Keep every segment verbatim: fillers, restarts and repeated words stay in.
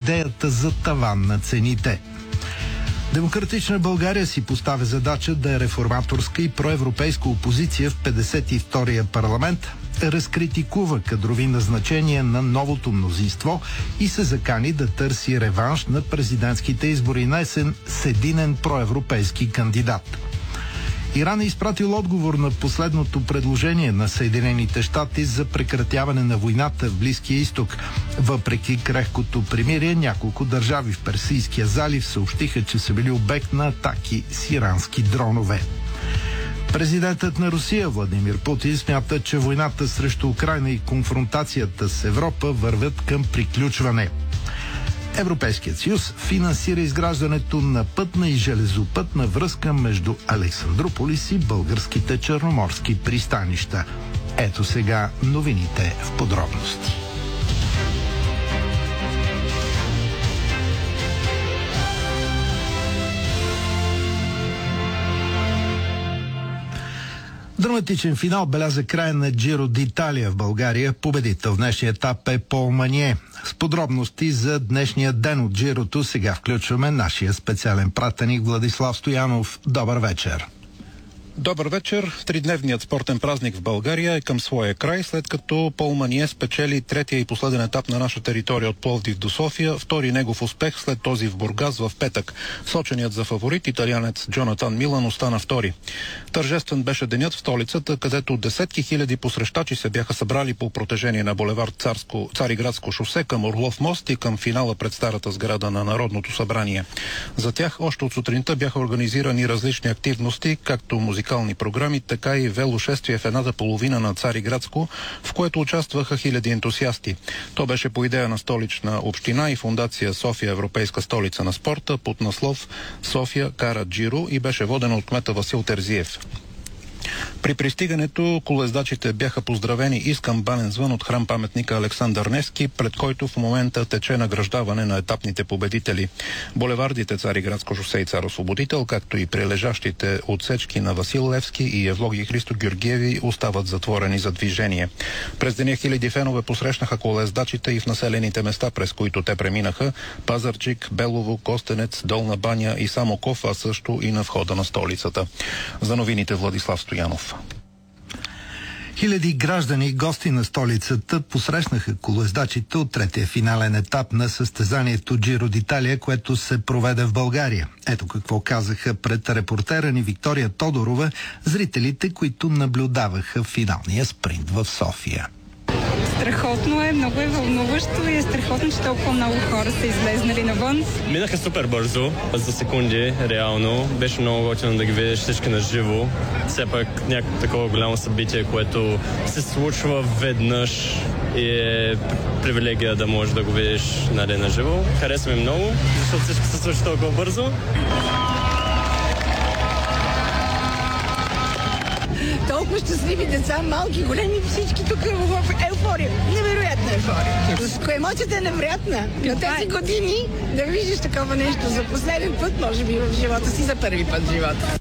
идеята за таван на цените. Демократична България си поставя задача да е реформаторска и проевропейска опозиция в петдесет и втория парламент, разкритикува кадрови назначения на новото мнозинство и се закани да търси реванш на президентските избори на есен с единен проевропейски кандидат. Иран е изпратил отговор на последното предложение на Съединените щати за прекратяване на войната в Близкия изток. Въпреки крехкото примирие, няколко държави в Персийския залив съобщиха, че са били обект на атаки с ирански дронове. Президентът на Русия Владимир Путин смята, че войната срещу Украйна и конфронтацията с Европа вървят към приключване. Европейският съюз финансира изграждането на пътна и железопътна връзка между Александрополис и българските черноморски пристанища. Ето сега новините в подробности. Драматичен финал беляза края на Джиро d'Italia в България. Победител в днешния етап е Пол Манье. С подробности за днешния ден от Джирото сега включваме нашия специален пратеник Владислав Стоянов. Добър вечер! Добър вечер! Тридневният спортен празник в България е към своя край, след като Пол Манье спечели третия и последен етап на наша територия от Пловдив до София, втори негов успех след този в Бургас в петък. Соченият за фаворит италианец Джонатан Милан остана втори. Тържествен беше денят в столицата, където десетки хиляди посрещачи се бяха събрали по протежение на булевард Царско, Цариградско шосе към Орлов мост и към финала пред старата сграда на Народното събрание. За тях още от сутринта бяха организирани различни активности, както музикални програми, така и велошествие в едната половина на Цариградско, в което участваха хиляди ентусиасти. То беше по идея на столична община и фондация София Европейска столица на спорта под наслов София кара Джиро и беше водена от кмета Васил Терзиев. При пристигането колездачите бяха поздравени и с камбанен звън от храм паметника Александър Невски, пред който в момента тече награждаване на етапните победители. Булевардите Цариградско шосе и Цар Освободител, както и прилежащите отсечки на Васил Левски и Евлогий Христо Георгиеви остават затворени за движение. През деня хиляди фенове посрещнаха колездачите и в населените места, през които те преминаха: Пазарджик, Белово, Костенец, Долна баня и Самоков, а също и на входа на столицата. За новините Владислав Стоянов. Хиляди граждани и гости на столицата посрещнаха колездачите от третия финален етап на състезанието Джиро d'Italia, което се проведе в България. Ето какво казаха пред репортера ни Виктория Тодорова зрителите, които наблюдаваха финалния спринт в София. Страхотно е, много е вълнуващо и е страхотно, че толкова много хора са излезнали навън. Минаха супер бързо, за секунди, реално. Беше много готино да ги видиш всички на живо. Все пак някакво такова голямо събитие, което се случва веднъж и е привилегия да можеш да го видиш, нали, на живо. Харесва ми много, защото всичко се случва толкова бързо. Толкова щастливи деца, малки, големи, всички тук в еуфория. Невероятна еуфория. Емоцията е невероятна. На тези години да видиш такова нещо за последен път, може би в живота си, за първи път в живота.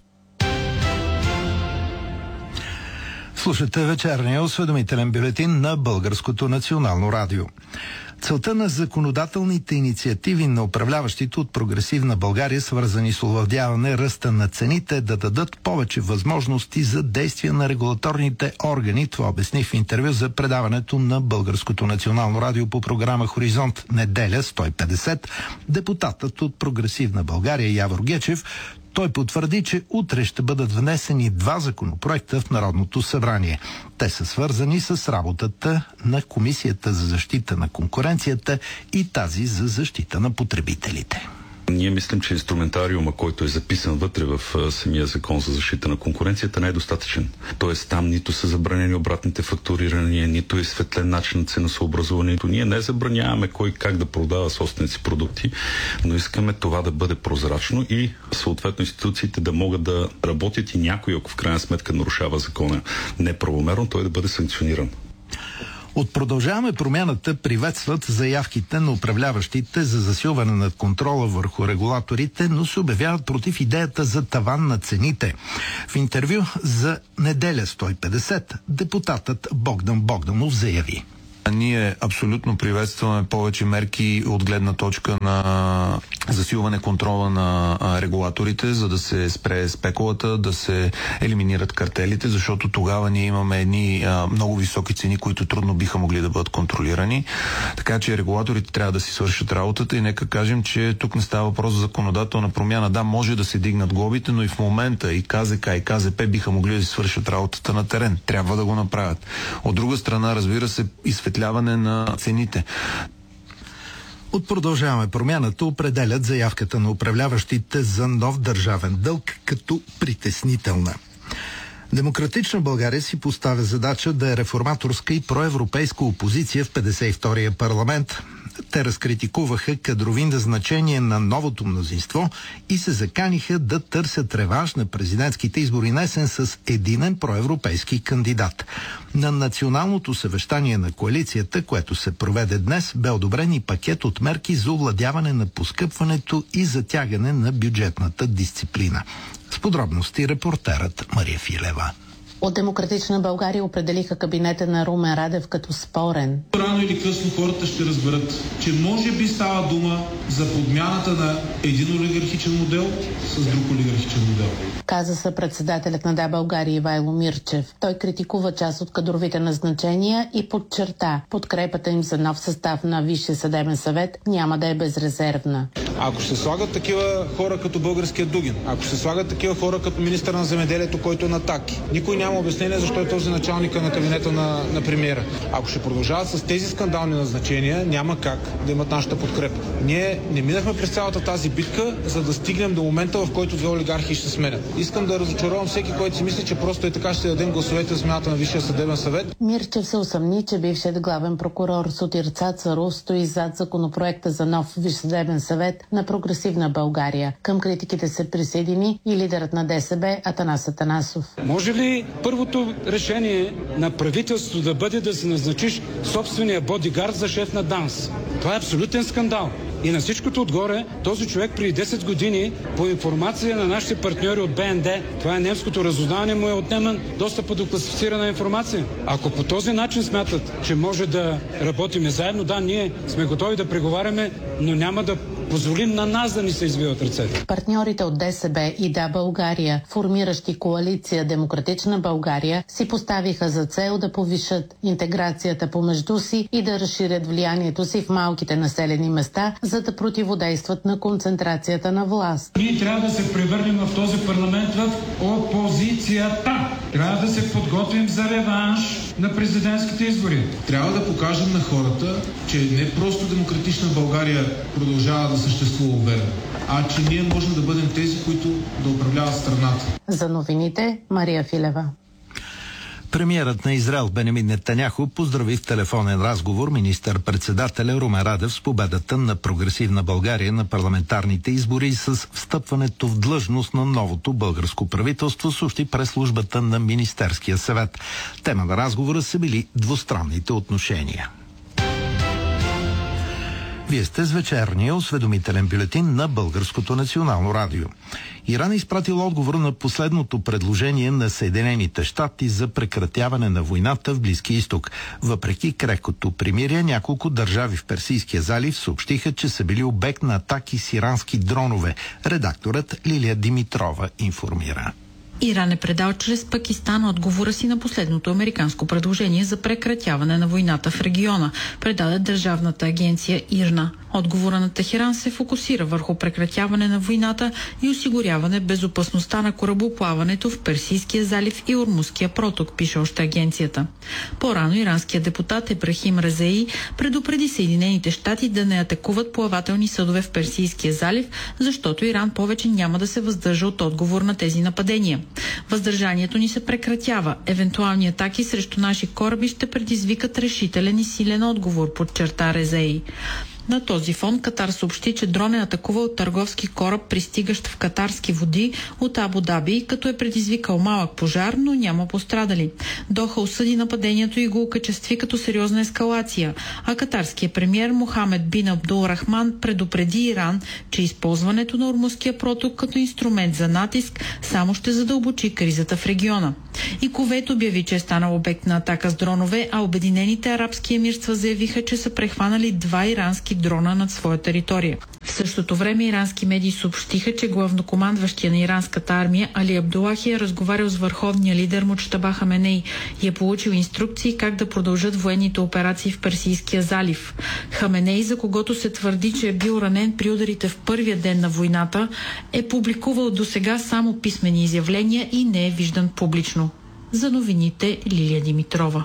Слушате вечерния осведомителен бюлетин на Българското национално радио. Целта на законодателните инициативи на управляващите от Прогресивна България, свързани с овладяване ръста на цените, е да дадат повече възможности за действия на регулаторните органи. Това обясни в интервю за предаването на Българското национално радио по програма Хоризонт неделя сто и петдесет депутатът от Прогресивна България Явор Гечев. Той потвърди, че утре ще бъдат внесени два законопроекта в Народното събрание. Те са свързани с работата на Комисията за защита на конкуренцията и тази за защита на потребителите. Ние мислим, че инструментариума, който е записан вътре в самия закон за защита на конкуренцията, не е достатъчен. Тоест там нито са забранени обратните фактурирания, нито е светлен начин на ценосъобразуването. Ние не забраняваме кой как да продава собствените си продукти, но искаме това да бъде прозрачно и съответно институциите да могат да работят и някой, ако в крайна сметка нарушава закона неправомерно, той да бъде санкциониран. От Продължаваме промяната приветстват заявките на управляващите за засилване на контрола върху регулаторите, но се обявяват против идеята за таван на цените. В интервю за неделя сто и петдесет депутатът Богдан Богданов заяви: Ние абсолютно приветстваме повече мерки от гледна точка на засилване контрола на регулаторите, за да се спре спекулата, да се елиминират картелите, защото тогава ние имаме едни а, много високи цени, които трудно биха могли да бъдат контролирани. Така че регулаторите трябва да си свършат работата и нека кажем, че тук не става въпрос за законодателна промяна. Да, може да се дигнат глобите, но и в момента и КЗК и КЗП биха могли да си свършат работата на терен. Трябва да го направят. От друга страна, разбира се, изсветляване на цените. От Продължаваме промяната определят заявката на управляващите за нов държавен дълг като притеснителна. Демократична България си поставя задача да е реформаторска и проевропейска опозиция в петдесет и втория парламент. Те разкритикуваха кадрови назначения на новото мнозинство и се заканиха да търсят реванш на президентските избори на есен с единен проевропейски кандидат. На националното съвещание на коалицията, което се проведе днес, бе одобрен и пакет от мерки за овладяване на поскъпването и затягане на бюджетната дисциплина. С подробности репортерът Мария Филева. От Демократична България определиха кабинета на Румен Радев като спорен. Рано или късно хората ще разберат, че може би става дума за подмяната на един олигархичен модел с друг олигархичен модел. Каза съпредседателят на Да, България Ивайло Мирчев. Той критикува част от кадровите назначения и подчерта, подкрепата им за нов състав на Висшия съдебен съвет няма да е безрезервна. Ако ще слагат такива хора като българския Дугин, ако ще слагат такива хора като министър на земеделието, който е на Таки, никой няма обяснение защо е този началника на кабинета на, на премиера. Ако ще продължават с тези скандални назначения, няма как да имат нашата подкрепа. Ние не минахме през цялата тази битка, за да стигнем до момента, в който две олигархи ще се сменят. Искам да разочаровам всеки, който си мисли, че просто е така ще дадем гласовете за смяната на Висшия съдебен съвет. Мирчев се усъмни, че бившият главен прокурор Сотир Цацаров стои зад законопроекта за нов Висш съдебен съвет на Прогресивна България. Към критиките се присъедини и лидерът на ДСБ Атанас Атанасов. Може ли първото решение на правителството да бъде да се назначиш собствения бодигард за шеф на ДАНС? Това е абсолютен скандал. И на всичкото отгоре, този човек преди десет години, по информация на нашите партньори от Б Н Д, това е немското разузнаване, му е отнеман достъпа до класифицирана информация. Ако по този начин смятат, че може да работиме заедно, да, ние сме готови да преговаряме, но няма да позволим на нас да ни се извиват ръцете. Партньорите от ДСБ и Да, България, формиращи коалиция Демократична България, си поставиха за цел да повишат интеграцията помежду си и да разширят влиянието си в малките населени места, за да противодействат на концентрацията на власт. Ние трябва да се превърнем в този парламент в опозицията. Трябва да се подготвим за реванш на президентските избори. Трябва да покажем на хората, че не просто Демократична България продължава да съществува уверено, а че ние можем да бъдем тези, които да управляват страната. За новините Мария Филева. Премиерът на Израел Бенямин Нетаняху поздрави в телефонен разговор министър-председателя Румен Радев с победата на Прогресивна България на парламентарните избори и с встъпването в длъжност на новото българско правителство, съобщи прес-службата на Министерския съвет. Тема на разговора са били двустранните отношения. Вие сте с вечерния осведомителен бюлетин на Българското национално радио. Иран е изпратил отговор на последното предложение на Съединените щати за прекратяване на войната в Близкия изток. Въпреки крехкото примирие, няколко държави в Персийския залив съобщиха, че са били обект на атаки с ирански дронове. Редакторът Лилия Димитрова информира. Иран е предал чрез Пакистан отговора си на последното американско предложение за прекратяване на войната в региона, предаде държавната агенция ИРНА. Отговора на Техеран се фокусира върху прекратяване на войната и осигуряване безопасността на корабоплаването в Персийския залив и Ормузския проток, пише още агенцията. По-рано иранският депутат Ебрахим Резеи предупреди Съединените щати да не атакуват плавателни съдове в Персийския залив, защото Иран повече няма да се въздържа от отговор на тези нападения. Въздържанието ни се прекратява. Евентуални атаки срещу наши кораби ще предизвикат решителен и силен отговор, подчерта Резеи. На този фон Катар съобщи, че дрон е атакувал търговски кораб, пристигащ в катарски води от Абу Даби, като е предизвикал малък пожар, но няма пострадали. Доха осъди нападението и го окачестви като сериозна ескалация, а катарският премиер Мохамед бин Абдул Рахман предупреди Иран, че използването на Ормузския проток като инструмент за натиск само ще задълбочи кризата в региона. И Кувейт обяви, че е станал обект на атака с дронове, а Обединените арабски емирства заявиха, че са прехванали два ирански дрона над своя територия. В същото време ирански медии съобщиха, че главнокомандващия на иранската армия Али Абдулахи е разговарял с върховния лидер Муджтаба Хаменей и е получил инструкции как да продължат военните операции в Персийския залив. Хаменей, за когото се твърди, че е бил ранен при ударите в първия ден на войната, е публикувал досега само писмени изявления и не е виждан публично. За новините Лилия Димитрова.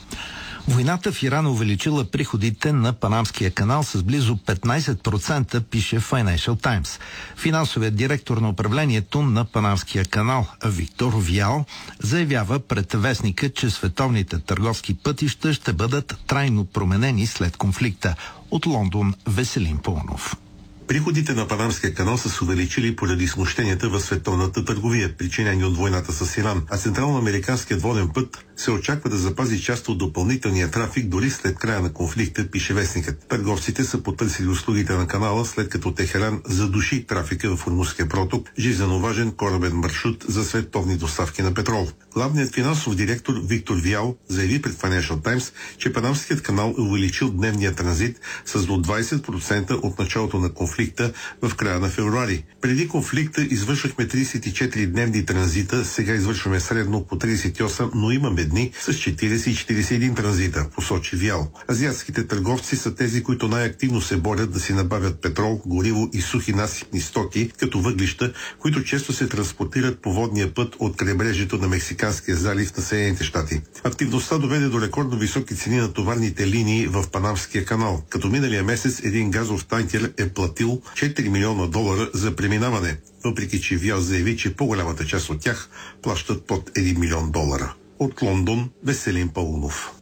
Войната в Иран увеличила приходите на Панамския канал с близо петнайсет процента, пише Financial Times. Финансовият директор на управлението на Панамския канал Виктор Вял заявява пред вестника, че световните търговски пътища ще бъдат трайно променени след конфликта. От Лондон Веселин Пълнов. Приходите на Панамския канал са се увеличили поради смущенията в световната търговия, причинени от войната с Иран, а Централно-американският воден път се очаква да запази част от допълнителния трафик дори след края на конфликта, пише вестникът. Търговците са потърсили услугите на канала, след като Техеран задуши трафика в Ормузския проток, жизнено важен корабен маршрут за световни доставки на петрол. Главният финансов директор Виктор Вял заяви пред Financial Times, че Панамският канал е увеличил дневния транзит с до двайсет процента от началото на конфликта в края на февруари. Преди конфликта извършвахме трийсет и четири дневни транзита, сега извършваме средно по трийсет и осем, но имаме дни с четирийсет и четирийсет и един транзита, посочи Вял. Азиатските търговци са тези, които най-активно се борят да си набавят петрол, гориво и сухи насипни стоки, като въглища, които често се транспортират по водния път от крайбрежието на Мексиканския залив на Съединените щати. Активността доведе до рекордно високи цени на товарните линии в Панамския канал, като миналия месец един газов танкер е платил четири милиона долара за преминаване, въпреки че Вял заяви, че по-голямата част от тях плащат под един милион долара. От Лондон Веселин Пълнов.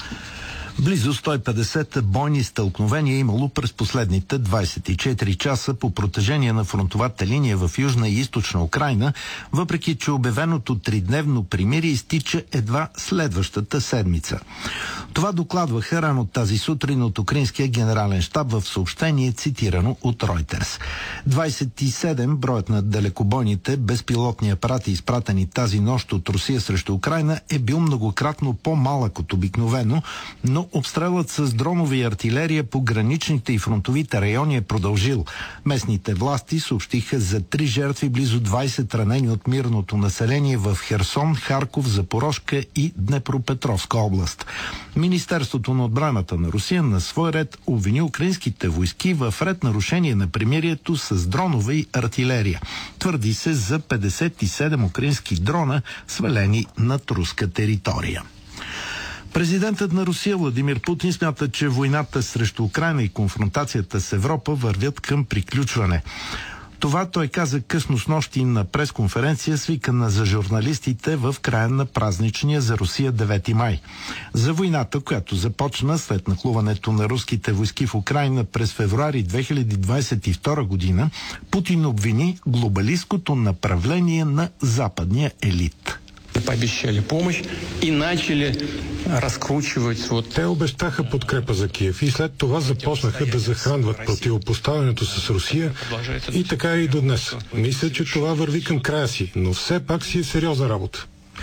Близо сто и петдесет бойни стълкновения е имало през последните двайсет и четири часа по протежение на фронтовата линия в Южна и Източна Украйна, въпреки че обявеното тридневно примирие изтича едва следващата седмица. Това докладваха рано тази сутрин от Украинския генерален щаб в съобщение, цитирано от Reuters. двайсет и седем броят на далекобойните безпилотни апарати, изпратени тази нощ от Русия срещу Украйна, е бил многократно по-малък от обикновено, но обстрелът с дронове и артилерия по граничните и фронтовите райони е продължил. Местните власти съобщиха за три жертви, близо двайсет ранени от мирното население в Херсон, Харков, Запорожка и Днепропетровска област. Министерството на отбраната на Русия на свой ред обвини украинските войски в ред нарушение на примирието с дронове и артилерия. Твърди се за петдесет и седем украински дрона, свалени над руска територия. Президентът на Русия Владимир Путин смята, че войната срещу Украйна и конфронтацията с Европа вървят към приключване. Това той каза късно снощи на пресконференция, свикана за журналистите в края на празничния за Русия девети май. За войната, която започна след нахлуването на руските войски в Украйна през февруари две хиляди двайсет и втора година, Путин обвини глобалистското направление на западния елит. Пообещали помощь и начали разкручивать. Вот... Те обещаха подкрепа за Киев и след това започнаха да захранват противопоставянето с Русия и така и до днес. Мисля, че това върви към края си, но все пак си е сериозна работа.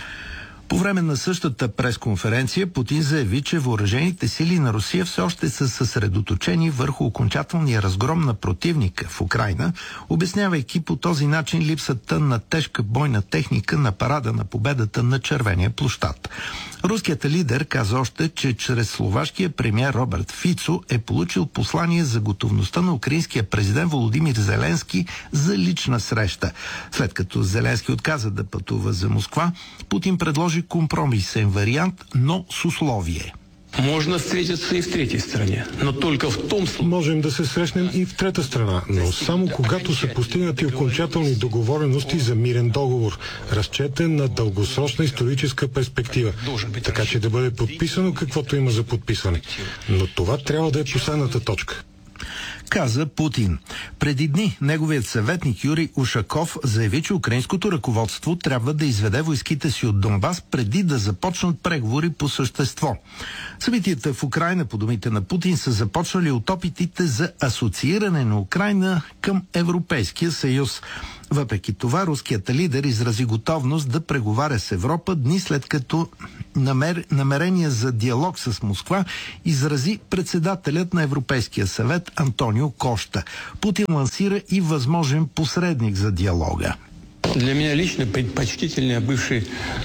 По време на същата пресконференция Путин заяви, че въоръжените сили на Русия все още са съсредоточени върху окончателния разгром на противника в Украйна, обяснявайки по този начин липсата на тежка бойна техника на парада на победата на Червения площад. Руският лидер каза още, че чрез словашкия премиер Роберт Фицо е получил послание за готовността на украинския президент Володимир Зеленски за лична среща. След като Зеленски отказа да пътува за Москва, Путин предложи компромисен вариант, но с условие. Можно встретиться и в третьей стране, но только в том случае... Можем да се срещнем и в трета страна, но само когато са постигнати окончателни договорености за мирен договор, разчетен на дългосрочна историческа перспектива, така че да бъде подписано каквото има за подписване. Но това трябва да е последната точка. каза Путин. Преди дни неговият съветник Юрий Ушаков заяви, че украинското ръководство трябва да изведе войските си от Донбас преди да започнат преговори по същество. Събитията в Украйна, по думите на Путин, са започнали от опитите за асоцииране на Украйна към Европейския съюз. Въпреки това, руският лидер изрази готовност да преговаря с Европа дни след като намер... намерение за диалог с Москва изрази председателят на Европейския съвет Антонио Кошта. Путин лансира и възможен посредник за диалога. Для меня лично предпочтительнее бывший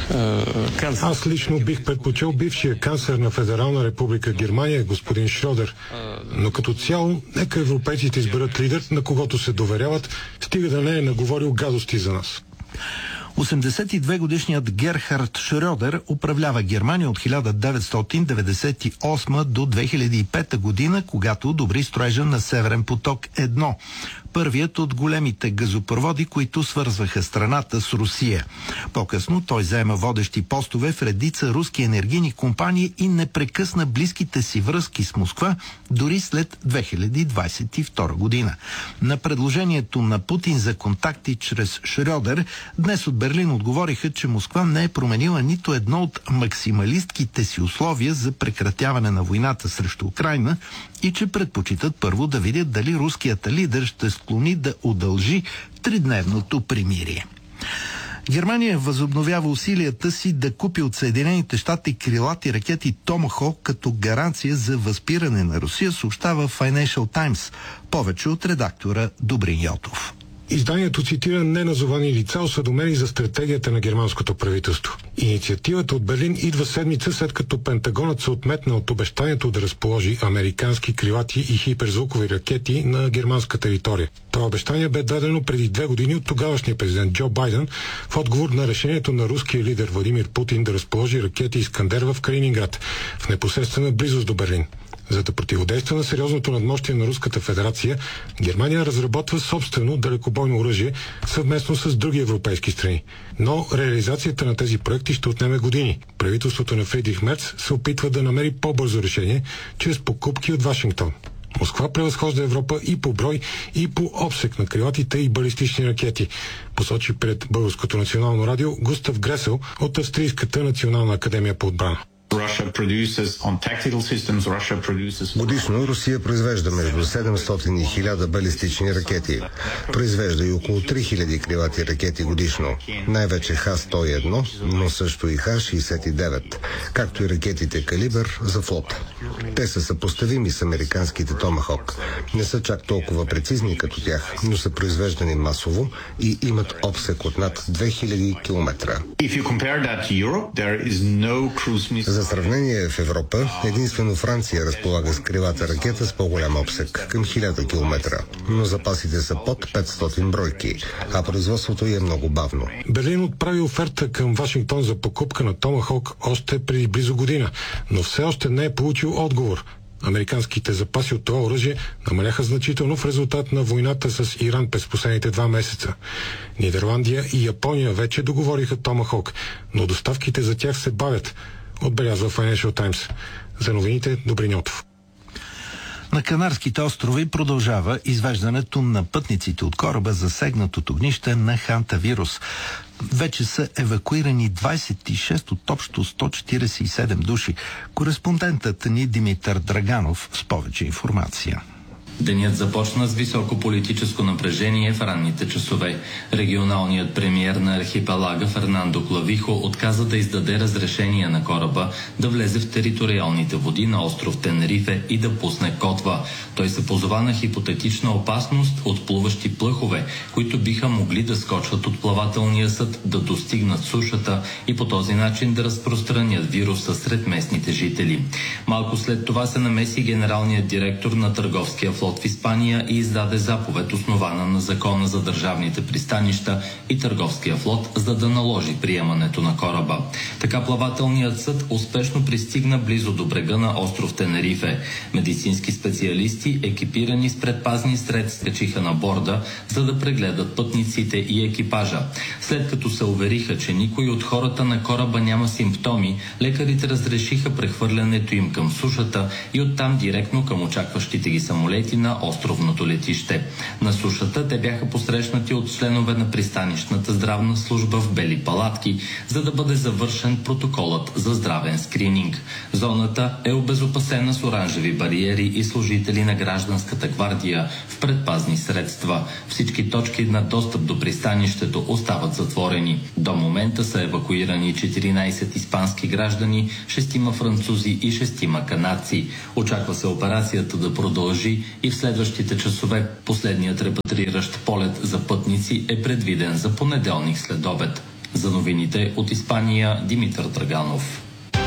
э, канцлер. Аз лично бих предпочел бившия канцлер на Федерална република Германия, господин Шрьодер. Но като цяло, нека европейците изберат лидер, на когото се доверяват, стига да не е наговорил гадости за нас. осемдесет и две годишният Герхард Шрьодер управлява Германия от хиляда деветстотин деветдесет и осма до две хиляди и пета година, когато одобри строежа на Северен поток едно. Първият от големите газопроводи, които свързваха страната с Русия. По-късно той заема водещи постове в редица руски енергийни компании и не прекъсна близките си връзки с Москва дори след две хиляди двадесет и втора година. На предложението на Путин за контакти чрез Шрьодер, днес от Берлин отговориха, че Москва не е променила нито едно от максималистките си условия за прекратяване на войната срещу Украйна и че предпочитат първо да видят дали руският лидер ще склони да удължи тридневното примирие. Германия възобновява усилията си да купи от Съединените щати крилати ракети Томахок като гаранция за възпиране на Русия, съобщава Financial Times. Повече от редактора Добрин Йотов. Изданието цитира неназовани лица, осведомени за стратегията на германското правителство. Инициативата от Берлин идва седмица след като Пентагонът се отметна от обещанието да разположи американски крилати и хиперзвукови ракети на германска територия. Това обещание бе дадено преди две години от тогавашния президент Джо Байден в отговор на решението на руския лидер Владимир Путин да разположи ракети Искандер в Калининград, в непосредствена близост до Берлин. За да противодейства на сериозното надмощие на Руската федерация, Германия разработва собствено далекобойно оръжие съвместно с други европейски страни. Но реализацията на тези проекти ще отнеме години. Правителството на Фридрих Мерц се опитва да намери по-бързо решение чрез покупки от Вашингтон. Москва превъзхожда Европа и по брой, и по обсек на крилатите и балистични ракети, посочи пред Българското национално радио Густав Гресел от Австрийската национална академия по отбрана. Годишно Русия произвежда между седемстотин и хиляда балистични ракети. Произвежда и около три хиляди крилати ракети годишно. Най-вече Х сто и едно, но също и Х шейсет и девет, както и ракетите Калибър за флота. Те са съпоставими с американските Томахок. Не са чак толкова прецизни като тях, но са произвеждани масово и имат обсек от над две хиляди километра. За сравнение в Европа, единствено Франция разполага с крилата ракета с по-голям обсек, към хиляда километра, но запасите са под петстотин бройки, а производството е много бавно. Берлин отправи оферта към Вашингтон за покупка на Томахок още преди близо година, но все още не е получил отговор. Американските запаси от това оръжие намаляха значително в резултат на войната с Иран през последните два месеца. Нидерландия и Япония вече договориха Томахок, но доставките за тях се бавят, отбелязва Financial Times. За новините Добрин Йотов. На Канарските острови продължава извеждането на пътниците от кораба, засегнат от огнище на хантавирус. Вече са евакуирани двадесет и шест от общо сто четиридесет и седем души. Кореспондентът ни Димитър Драганов с повече информация. Денят започна с високо политическо напрежение в ранните часове. Регионалният премиер на архипелага Фернандо Клавихо отказа да издаде разрешение на кораба да влезе в териториалните води на остров Тенерифе и да пусне котва. Той се позова на хипотетична опасност от плуващи плъхове, които биха могли да скочват от плавателния съд, да достигнат сушата и по този начин да разпространят вируса сред местните жители. Малко след това се намеси генералният директор на търговския флот в Испания и издаде заповед, основана на закона за държавните пристанища и търговския флот, за да наложи приемането на кораба. Така плавателният съд успешно пристигна близо до брега на остров Тенерифе. Медицински специалисти, екипирани с предпазни средства, качиха на борда, за да прегледат пътниците и екипажа. След като се увериха, че никой от хората на кораба няма симптоми, лекарите разрешиха прехвърлянето им към сушата и оттам директно към очакващите ги самолети на островното летище. На сушата те бяха посрещнати от членове на пристанищната здравна служба в бели палатки, за да бъде завършен протоколът за здравен скрининг. Зоната е обезопасена с оранжеви бариери и служители на гражданската гвардия в предпазни средства. Всички точки на достъп до пристанището остават затворени. До момента са евакуирани четиринайсет испански граждани, шестима французи и шестима канадци. Очаква се операцията да продължи и в следващите часове. Последният репатриращ полет за пътници е предвиден за понеделник след обед. За новините от Испания, Димитър Драганов.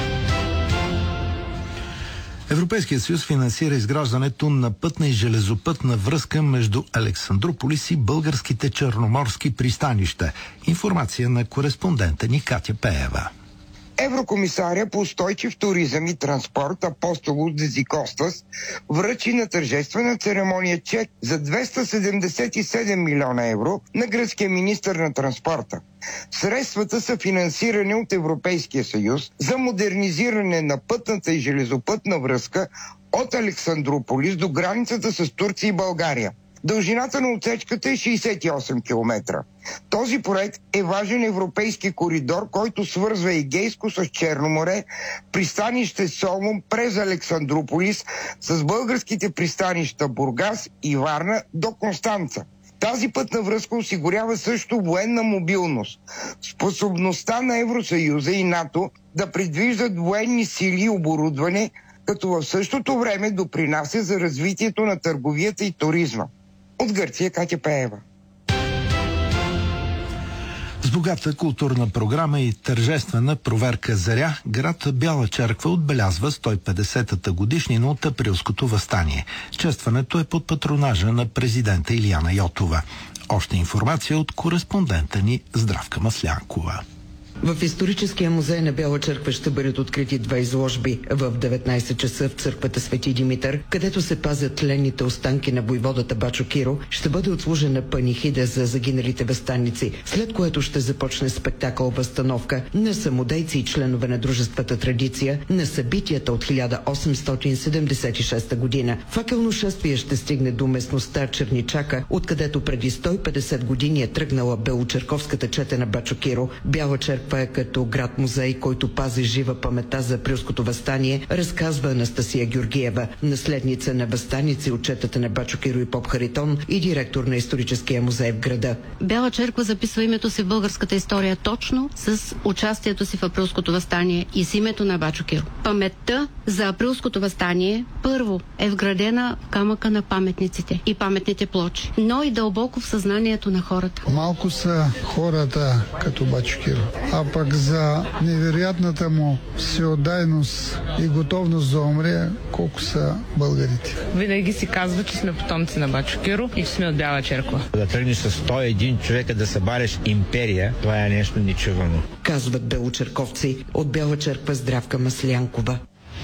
Европейският съюз финансира изграждането на пътна и железопътна връзка между Александрополис и българските черноморски пристанища. Информация на кореспондента ни Катя Пеева. Еврокомисаря по устойчив туризъм и транспорт Апостолос Дезикостас връчи на тържествена церемония чек за двеста седемдесет и седем милиона евро на гръцкия министър на транспорта. Средствата са финансирани от Европейския съюз за модернизиране на пътната и железопътна връзка от Александрополис до границата с Турция и България. Дължината на отсечката е шейсет и осем километра. Този проект е важен европейски коридор, който свързва Егейско с Черно море, пристанище Солун през Александрополис с българските пристанища Бургас и Варна до Констанца. Тази пътна връзка осигурява също военна мобилност. Способността на Евросъюза и НАТО да предвиждат военни сили и оборудване, като в същото време допринася за развитието на търговията и туризма. От Гърция, Катя Пеева. С богата културна програма и тържествена проверка заря, град Бяла Черква отбелязва сто и петдесетата годишнина от Априлското въстание. Честването е под патронажа на президента Илияна Йотова. Още информация от кореспондента ни Здравка Маслянкова. В историческия музей на Бяла Черква ще бъдат открити две изложби. В деветнайсет часа в църквата Свети Димитър, където се пазят тленните останки на войводата Бачо Киро, ще бъде отслужена панихида за загиналите въстаници, след което ще започне спектакъл възстановка на самодейци и членове на дружествата Традиция на събитията от хиляда осемстотин седемдесет и шеста година. Факелно шествие ще стигне до местността Черничака, откъдето преди сто и петдесет години е тръгнала белочерковската чета на Бачо Киро. Бяла Черква е като град-музей, който пази жива паметта за Априлското въстание, разказва Анастасия Георгиева, наследница на въстаници от четата на Бачо Киро и Поп Харитон и директор на историческия музей в града. Бяла Черква записва името си в българската история точно с участието си в Априлското въстание и с името на Бачо Киро. Паметта за Априлското въстание първо е вградена в камъка на паметниците и паметните плочи, но и дълбоко в съзнанието на хората. Малко са хората като Бачо Киро, а пък за невероятната му всеотдайност и готовност да умре, колко са българите. Винаги си казва, че сме потомци на Бачо Киро и че сме от Бяла Черква. Да тръгнеш с сто и един човека да събареш империя, това е нещо нечувано. Казват белочерковци. От Бяла Черква Здравка Маслянкова.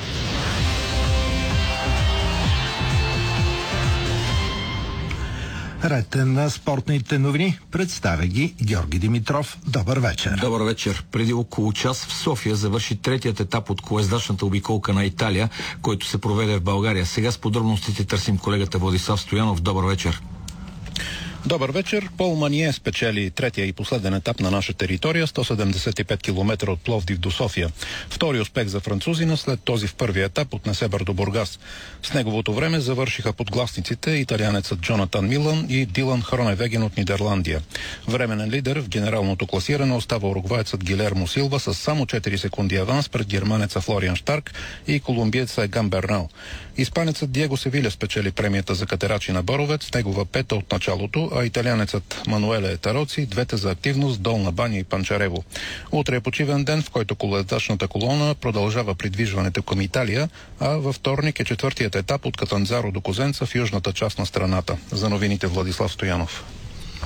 Ред на спортните новини. Представя ги Георги Димитров. Добър вечер. Добър вечер. Преди около час в София завърши третият етап от колездачната обиколка на Италия, който се проведе в България. Сега с подробностите търсим колегата Владислав Стоянов. Добър вечер. Добър вечер. Пол Мание спечели третия и последен етап на наша територия, сто седемдесет и пет километра от Пловдив до София. Втори успех за французина след този в първия етап от Несебър до Бургас. С неговото време завършиха подгласниците италианецът Джонатан Милан и Дилан Хроневеген от Нидерландия. Временен лидер в генералното класиране остава уругваецът Гилермо Силва с само четири секунди аванс пред германеца Флориан Штарк и колумбиеца Еган Бернал. Испанецът Диего Севиля спечели премията за катерачи на Боровец, негова пета от началото, а италианецът Мануеле Тароци двете за активност Долна баня и Панчарево. Утре е почивен ден, в който колездачната колона продължава придвижването към Италия, а във вторник е четвъртият етап от Катанзаро до Козенца в южната част на страната. За новините Владислав Стоянов.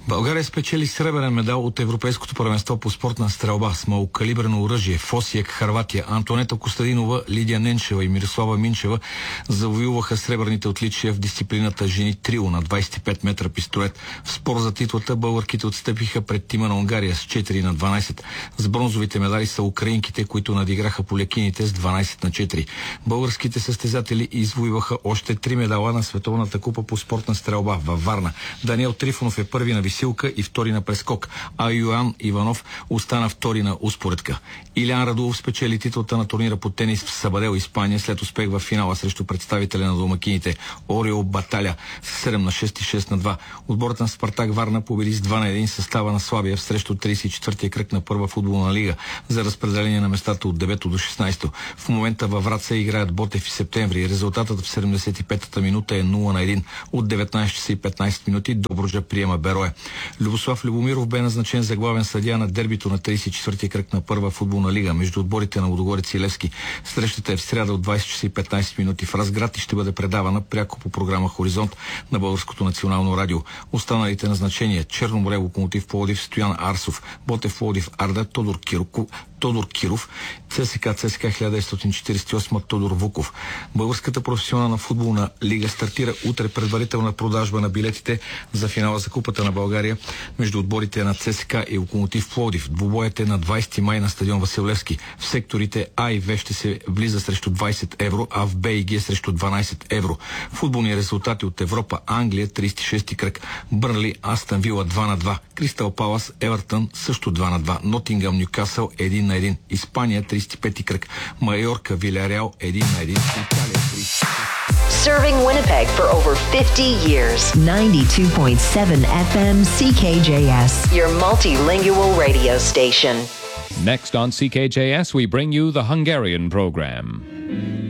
България спечели сребърен медал от Европейското първенство по спортна стрелба с малокалибрено оръжие в Осиек, Хърватия. Антонета Костадинова, Лидия Ненчева и Мирослава Минчева завоюваха сребърните отличия в дисциплината жени трио на двадесет и пет метра пистолет. В спор за титлата българките отстъпиха пред тима на Унгария с четири на дванадесет. С бронзовите медали са украинките, които надиграха полекините с дванадесет на четири. Българските състезатели извоюваха още три медала на Световната купа по спортна стрелба във Варна. Даниел Трифонов е първи на висилка и втори на прескок, а Йоан Иванов остана втори на успоредка. Илян Радулов спечели титлата на турнира по тенис в Сабадел, Испания, след успех в финала срещу представителя на домакините Орио Баталя с седем на шест и шест на два. Отборът на Спартак Варна победи с два на един състава на Славия в срещу тридесет и четвъртия кръг на първа футболна лига за разпределение на местата от девето до шестнадесето. В момента във Враца играят Ботев и Септември. Резултатът в седемдесет и петата минута е нула на един. От деветнадесет часа и петнадесет минути Добруджа приема Берое. Любослав Любомиров бе назначен за главен съдия на дербито на тридесет и четвъртия кръг на първа футболна лига между отборите на Лудогорец и Левски. Срещата е в сряда от двадесет часа и петнадесет минути в Разград и ще бъде предавана пряко по програма Хоризонт на Българското национално радио. Останалите назначения: Черноморе Локомотив Пловдив Стоян Арсов, Ботев Пловдив Арда Тодор Кирко, Тодор Киров, ЦСКА ЦСКА хиляда деветстотин четиридесет и осма Тодор Вуков. Българската професионална футболна лига стартира утре предварителна продажба на билетите за финала за Купата на България между отборите на ЦСКА и Локомотив Пловдив. Двубоят е на двадесети май на стадион Васил Левски. В секторите А и В ще се влиза срещу двадесет евро, а в Б и Г срещу дванадесет евро. Футболни резултати от Европа: Англия тридесет и шести кръг, Бърнли Астън Вила два на два, Кристал Палас Евертън също два на два, Нотингъм Нюкасъл един на един, Испания тридесет и пети кръг, Майорка Вилярреал един на един, Италия тридесет. Serving Winnipeg for over fifty years. ninety-two point seven F M C K J S, your multilingual radio station. Next on C K J S, we bring you the Hungarian program.